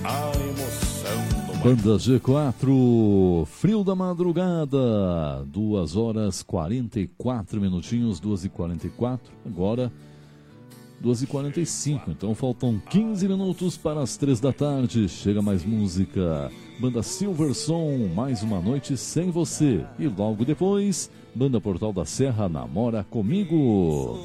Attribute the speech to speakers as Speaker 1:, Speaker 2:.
Speaker 1: A emoção do
Speaker 2: Banda G4, Frio da Madrugada, 2h44 minutinhos, 2h44, agora 2h45, então faltam 15 minutos para as 3 da tarde, chega mais música, Banda Silverson, Mais Uma Noite Sem Você, e logo depois, Banda Portal da Serra, Namora Comigo.